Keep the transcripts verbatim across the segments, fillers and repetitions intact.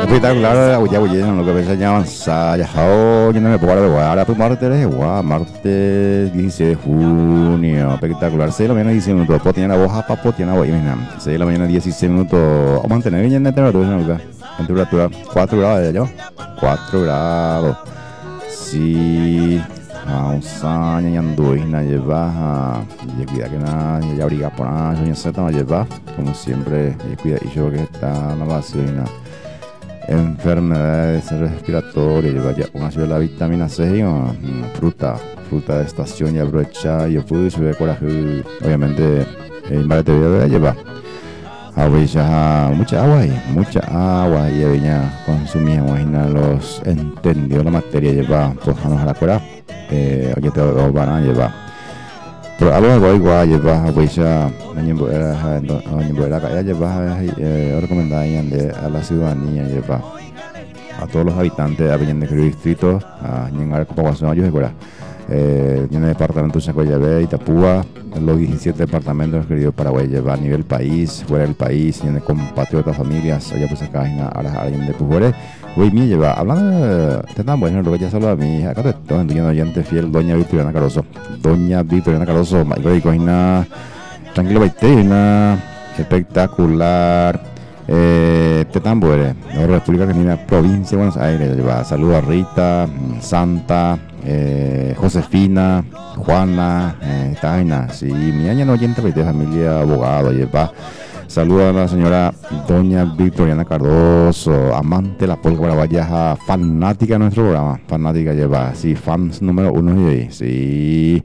espectacular, ya voy lo que pensé ya avanzada, ya jao, yo no me puedo hablar, ahora pues martes, guau, martes dieciséis de junio, espectacular, seis de la mañana dieciséis minutos, pues tiene la voz a papo, tiene la voz, mira, seis de la mañana dieciséis minutos, vamos a mantener bien la temperatura, temperatura cuatro grados de allá, cuatro grados, sí, vamos a ñandú y nadie baja, y cuida que nada, ya abriga por nada, yo ya sé, no lleva, como siempre, y cuida, y yo que está en la vacina. Enfermedades respiratorias, lleva ya una ciudad de la vitamina C y una fruta, fruta de estación y aprovechar y pude subir coraje, obviamente en varias teorías lleva agua ya mucha agua y mucha agua y venía consumimos los entendió la materia lleva pues a la cora eh oye te van a llevar pero algo igual igual lleva agua ya año era año era que lleva recomendada a la ciudadanía lleva a todos los habitantes de Avenida de Distrito a llegar con población yo recuerda eh en el departamento de Chacoyabé, Itapúa, los diecisiete departamentos queridos Paraguay lleva a nivel país, fuera del país, en el compatriotas, familias, allá pues acá en alguien de Pujore, güey, mi lleva, hablando de tan bueno, lo que ya saluda a mi acá te estoy entendiendo oyente fiel, doña Victoriana Caroso, doña Victoriana Caroso, Michael Coina, tranquilo, Baiteina, espectacular. Eh, Tetambuere, República Argentina, provincia de Buenos Aires, lleva saludos a Rita, Santa, eh, Josefina, Juana, eh, Taina, sí, mi año no oyente de familia abogado, lleva saludos a la señora doña Victoriana Cardoso, amante de la polca paraguaya, fanática de nuestro programa, fanática lleva, sí, fans número uno de ahí, sí,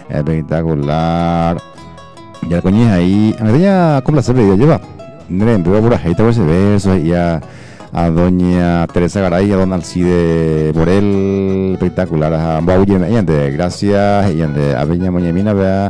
espectacular, ya la coñez ahí, a ver, ya con placer de lleva. Mire, empezó por ahí todo ese beso y a, a doña Teresa Garay, a don Alcide Morel, espectacular, a Bauye, gracias, y a Beña Moñemina, vea,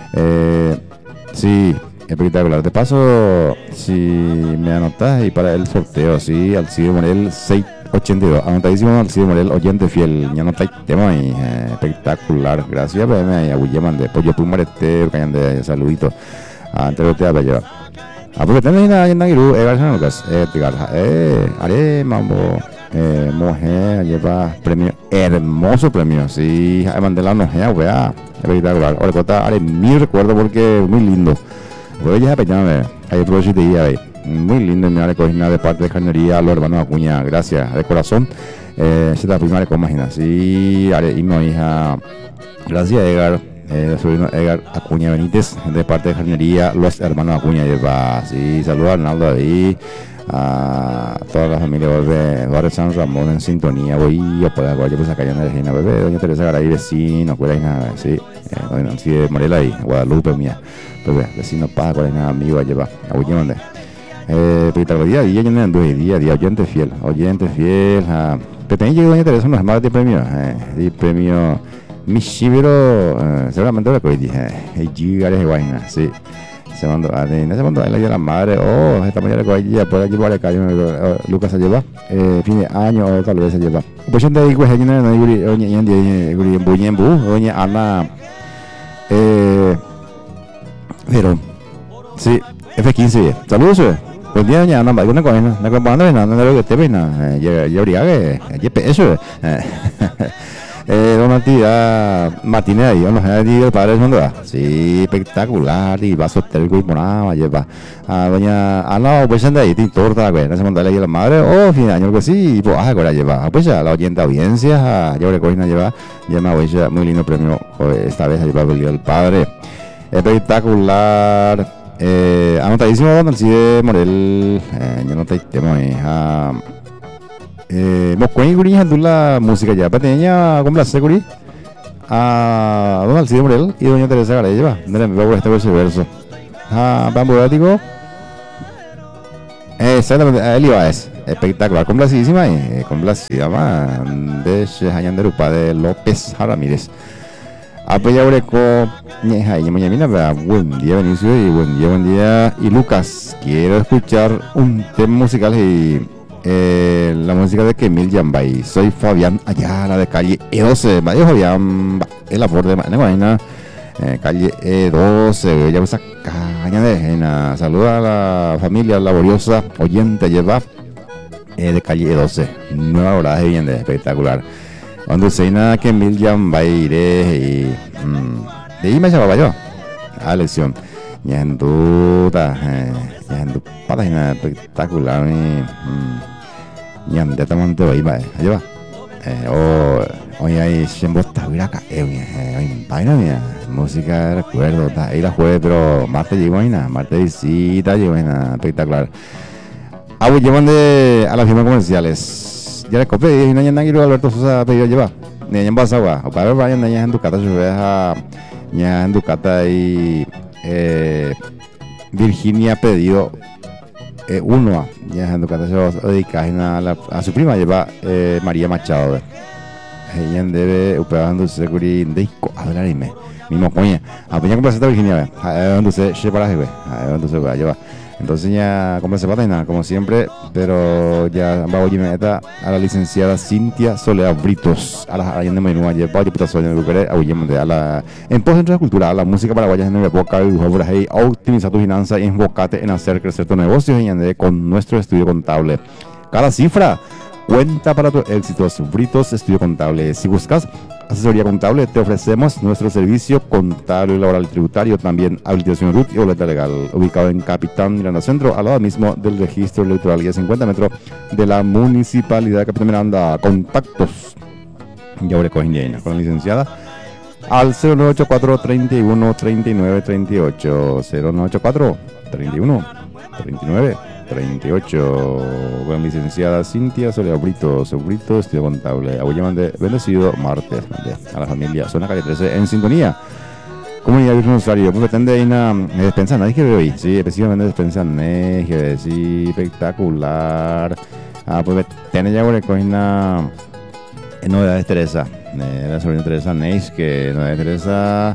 eh, sí, espectacular. De paso, si me anotas y para el sorteo, sí, Alcide Morel seiscientos ochenta y dos, anotadísimo Alcide Morel, oyente fiel, ya no está el tema y eh, espectacular, gracias, vea, y a Guilleman de Pollo Pumarete, cayan de saluditos, antes de te a llevar. Ah, porque tenés una en Nagiru, eh, García Lucas, eh, Tigarja, eh, Are, Mambo, eh, Mujer, lleva premio, hermoso premio, sí, Mandela no es, wea, espectacular, ahora cota, Are, mi recuerdo porque muy lindo, voy a peñarme, ahí aprovecho de día, muy lindo, mi área cocina de parte de carnería, los hermanos Acuña, gracias, de corazón, eh, se la primera con imagina, sí, Are, y mi hija, gracias, Edgar. Eh, sobrino Edgar Acuña Benítez, de parte de Jardinería Los Hermanos Acuña, lleva, sí, saludos a Arnaldo ahí, a toda la familia de Barrio San Ramón en sintonía, voy a poder, voy a pues acá en la Regina, bebé, doña Teresa Garay, vecino, cuál es nada, sí, eh, doña Nancy de Morela ahí, Guadalupe mía, bebé, vecino Paja, cuál es nada, amigo, lleva, a Guillermo, eh, pero día a día, yo no ando día a día, oyente fiel, oyente fiel, a Pepe, llegó doña Teresa, no es más de premio, eh, de premio. Mi shibiro, uh, seguramente lo que dije, hey, gigares de vaina, sí. Se mandó, a en ese momento, la madre, oh, esta mañana que ya por allí por acá, Lucas se lleva, eh, fin de año, o tal vez se lleva. Pues yo te digo, es que no hay guri, oye, y en guri, en buñembu, oye, Ana, eh, pero, sí, F quince, saludos, buen día, doña Ana, alguna cosa, no acompañando, no, no, no, que te pena, ya, ya, ya, ya, eso, Eh, don Martínez, Martínez ahí, no sé, el padre del mundo, sí, espectacular, y va a soltar el grupo, nada, lleva a doña Ana, pues anda ahí, tiene torta, güey, no se monta ahí la madre, oh, fin de año, que sí, y pues, ah, ahora lleva, pues ya, la oyente audiencia, yo recuerdo que lleva, lleva, güey, muy lindo premio, esta vez lleva el día del padre, espectacular, eh, anotadísimo, don Alcide Morel, eh, yo no te temo, hija. Eh, Moscuén Guri la música ya pequeña con la seguridad a don Alcide Morel y doña Teresa Garay lleva me por este verso verso ah pamburático exactamente él iba es espectacular complacidísima y complacida man de Shehayan de Rupa de López Ramírez apoya Ureco ñeja y mañana buen día Benicio y buen día buen día y Lucas quiero escuchar un tema musical y Eh, la música de Kemil Yambay. Soy Fabián Ayala de calle E doce. Mario Fabián, el aporte de Mañana, eh, calle E doce. Ya esa caña de Jena. Saluda a la familia laboriosa oyente lleva eh, de calle doce, nueva hora de vivienda, espectacular. Cuando se nada que mil ya va a ir y de ahí me llevaba yo a lección. Ya en duda, ya en duda, página espectacular. Ya ya estamos de ahí, va, allá va. O hoy hay siempre está bien acá, eh, vaina mía, música de recuerdo, está ahí la jueves, pero martes llegó ahí nada, martes visita llegó ahí nada, espectacular. Ah, pues llevan de a las firmas comerciales. Ya le copié y no hay nadie que Alberto Sosa pedido llevar. Ni en Basagua, o para ver Brian, en Ducata, se ve a ya en Ducata y eh, Virginia pedido eh, uno, ya en Ducata se va a dedicar a, la, a su prima, lleva eh, María Machado. Ella debe operando seguri de hablar y me mismo coña. A peña comprar esta Virginia, entonces se para jefe, entonces va a llevar. Entonces ya compré patina, como siempre, pero ya va a a la licenciada Cintia Soledad Britos, a la Allende Menú, a llevar yo puta soña de a la en pos de cultura, a la música paraguaya en el época y por ahí optimizar tu finanzas y enfocarte en hacer crecer tu negocio y con nuestro estudio contable. Cada cifra cuenta para tu éxito. Britos Estudio Contable. Si buscas asesoría contable, te ofrecemos nuestro servicio contable, laboral y tributario, también habilitación R U T y boleta legal, ubicado en Capitán Miranda Centro, al lado mismo del registro electoral y a cincuenta metros de la municipalidad de Capitán Miranda. Contactos ya habré con la licenciada al cero nueve ocho cuatro, treinta y uno, treinta y nueve, treinta y ocho, cero nueve ocho cuatro, treinta y uno, treinta y nueve, treinta y ocho, con licenciada Cintia Soledad Brito, Brito, Estudio Contable. Abullaman de bendecido martes, a la familia, zona calle trece, en sintonía. Comunidad Virgen Rosario, pues pretende ahí una despensa, nadie que veo ahí, sí, específicamente despensa, neje, sí, espectacular. Ah, pues tiene ya por una novedades Teresa, eh, la sobrina Teresa Neis, que novedades Teresa.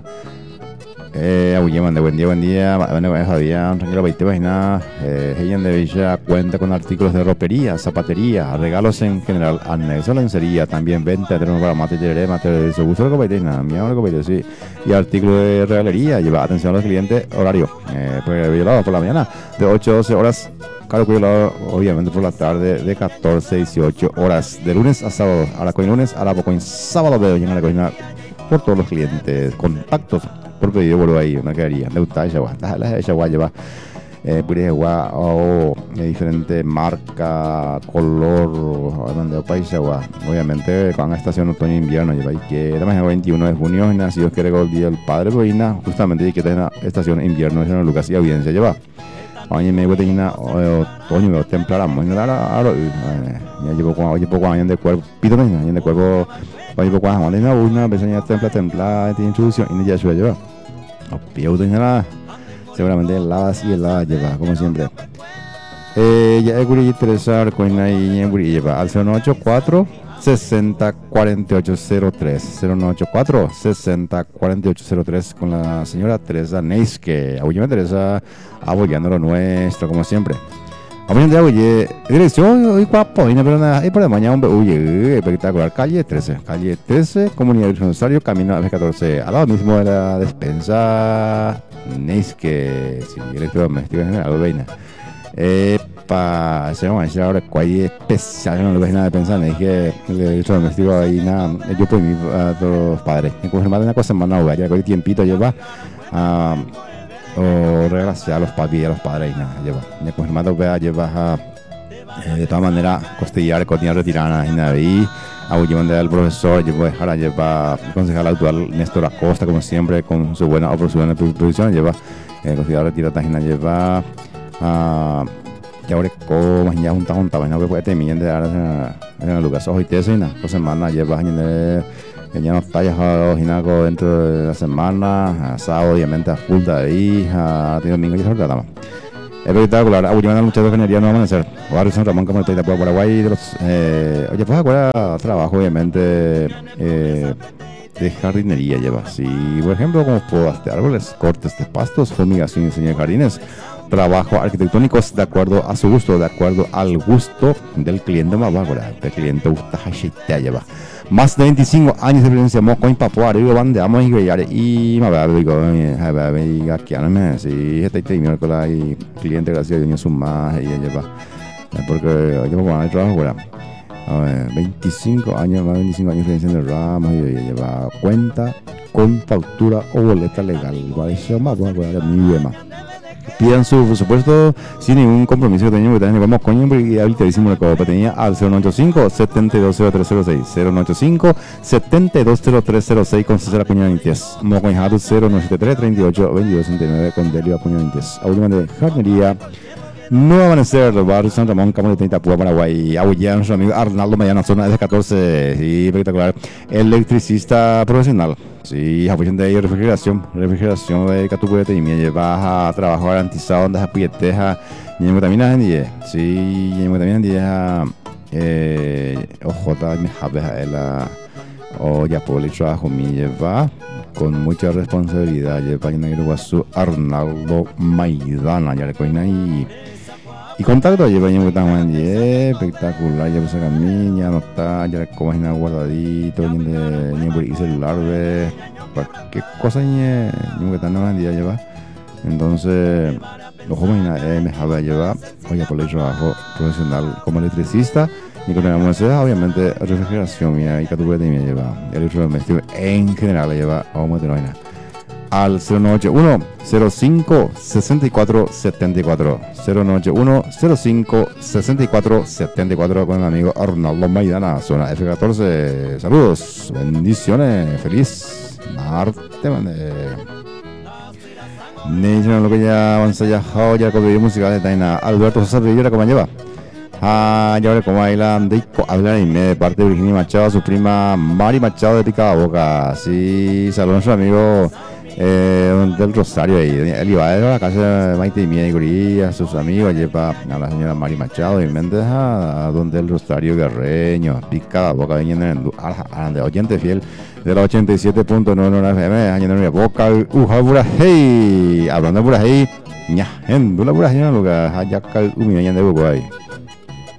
Eh, Abullaman de buen día, buen día, bueno, Fabián, tranquilo, veinte páginas. Ella de Villa cuenta con artículos de ropería, zapatería, regalos en general, anexo lencería, también venta de para materiales, materiales de su gusto, nada, mi amor, sí, y artículos de regalería. Lleva atención a los clientes, horario, eh, pues, por la mañana, de ocho a doce horas, claro, cuidado, obviamente por la tarde, de catorce a dieciocho horas, de lunes a sábado, a la coin lunes, a la coin sábado, de doña la coin por todos los clientes, contactos. Por pedido vuelvo ahí, una quedaría, le gusta esa agua, la esa agua lleva eh, puré agua o diferente marca, color, donde país agua, obviamente con la estación otoño e invierno lleva y que era más el veintiuno de junio, y si Dios quiere que el día del padre, pues nada, justamente y que está en la estación invierno, es en Lucas y audiencia lleva. Oye, me voy a tener otoño, me voy a templar a muy nada, ya llevo con oye poco años de cuerpo, pito años de cuerpo. Oye, pues cuando hay una persona templa, templada, tiene introducción y ya se lleva. O piauto en la seguramente heladas y heladas lleva, como siempre. Eh, ya es Guri interesar con ahí en Guri lleva al cero nueve ocho cuatro, sesenta, cuarenta y ocho cero tres. cero nueve ocho cuatro, sesenta, cuarenta y ocho cero tres con la señora Teresa Neis, que abuela Teresa apoyando lo nuestro, como siempre. Apoyando de oye, dirección hoy guapo, y no pero nada, y por la mañana hombre, oye, espectacular, calle trece, calle trece, Comunidad Virgen Rosario, camino a F catorce, al lado mismo de la despensa Neis, que si electrodoméstico en general, veina. Epa, se vamos a decir ahora cuál especial, no le ves nada de pensar, Neis, que el electrodoméstico ahí nada, yo por mí a todos los padres, en confirmar una cosa semana, ya que hoy tiempito lleva a o regalarse a los papis y a los padres y nada, lleva, ya confirmado que lleva a, eh, de todas maneras costillar, cotilla retirada y nada, y a llevar al profesor, lleva a lleva concejal actual Néstor Acosta, como siempre, con su buena oportunidad de producción, lleva eh, costillar retirada y nada, lleva a ya ahora como ya junta junta, bueno, que puede terminar de dar en el lugar soy tesina, dos semanas lleva en ya no está ya Ginaco dentro de la semana, a sábado obviamente a full de ahí, a domingo y eso tratamos. Espectacular, a Ullimana muchas de ingeniería no van a hacer. Barrio San Ramón como el por Paraguay de los eh, oye pues acuerda trabajo obviamente eh, de jardinería lleva, si por ejemplo como podas de árboles, cortes de pastos, fumigación y diseño de jardines. Trabajo arquitectónicos de acuerdo a su gusto, de acuerdo al gusto del cliente más bajo, del cliente gusta te lleva. Más de veinticinco años de experiencia, moco en papua, arriba van de amos y guayar y me va a digo, a ver, aquí a no me si está ahí con la cliente gracias a Dios su más y lleva. porque yo me a trabajo fuera. A ver, veinticinco años, más de veinticinco años de ramos y lleva cuenta con factura o boleta legal. Igual se llama, pues, mi lema. Pidan su presupuesto sin ningún compromiso que tengan, porque también vamos coño y habilitadísimo la copa tenía al cero noventa y cinco, setenta y dos cero tres cero seis, cero noventa y cinco, setenta y dos cero tres cero seis con César Acuña Ninties, Mocoñado cero noventa y tres, treinta y ocho, veintidós sesenta y nueve con Delio Acuña Ninties, Aulima de Jardinería, Nuevo Amanecer, barrio San Ramón, Campo de treinta, Púa, Paraguay, Aguillán, nuestro amigo Arnaldo Mayana, zona de catorce, sí, espectacular, electricista profesional. Sí, apoyan de refrigeración, refrigeración de Catucuete y me lleva a trabajo garantizado donde se pieteja, y me también en día, sí, y me también en día, eh, ojota, me jabe la, o ya por el trabajo me lleva con mucha responsabilidad, lleva en el guasu Arnaldo Maidana, ya le coina y y contacto lleva en tan espectacular, ya puse camilla, no está, ya le coge guardadito, ni de ni por celular, ve, qué cosa ni ni que tan no día lleva. Entonces, los jóvenes eh, me sabe llevar, oye, por el trabajo profesional como electricista, y con la música, obviamente, refrigeración mía y catucuete me lleva, electrodoméstico en general lleva a un motorina. Al cero noventa y uno, cero cinco, sesenta y cuatro, setenta y cuatro, cero noventa y uno, cero cinco, sesenta y cuatro, setenta y cuatro con el amigo Arnaldo Maidana, zona F catorce. Saludos, bendiciones, feliz martes, man. Ni se lo que ya avanza ya, ya con video musical de Taina Alberto Sosa Rivera, ¿cómo lleva? Ah, ya veré cómo bailan de hablar y me de parte de Virginia Machado, su prima Mari Machado de Picada Boca. Sí, saludos a nuestro amigo eh, del Rosario ahí, él iba a la casa de Maite y Mía y Guría, sus amigos, lleva a la señora Mari Machado y Méndez a donde el Rosario Guerreño, Picada Boca, viniendo a de oyente fiel de la ochenta y siete punto nueve F M, añadiendo mi boca, uja burajei, hablando de burajei, ña, en dula burajei, no lugar, hayacal, umi, añadiendo de Uruguay.